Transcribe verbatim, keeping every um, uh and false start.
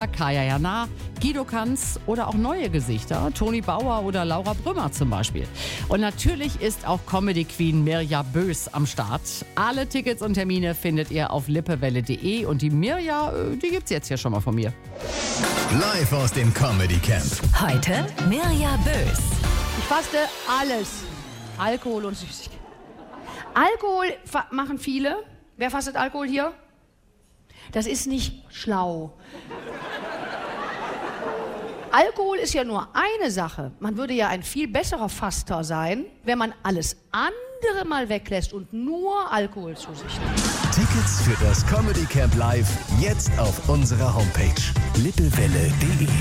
Kaya Jana, Guido Kanz oder auch neue Gesichter, Toni Bauer oder Laura Brümmer zum Beispiel. Und natürlich ist auch Comedy Queen Mirja Bös am Start. Alle Tickets und Termine findet ihr auf lippewelle punkt de und die Mirja, die gibt's jetzt hier schon mal von mir. Live aus dem Comedy Camp. Heute Mirja Bös. Ich faste alles. Alkohol und Süßigkeiten. Alkohol fa- machen viele. Wer fastet Alkohol hier? Das ist nicht schlau. Alkohol ist ja nur eine Sache. Man würde ja ein viel besserer Faster sein, wenn man alles andere mal weglässt und nur Alkohol zu sich nimmt. Tickets für das Comedy Camp Live jetzt auf unserer Homepage lippewelle punkt de.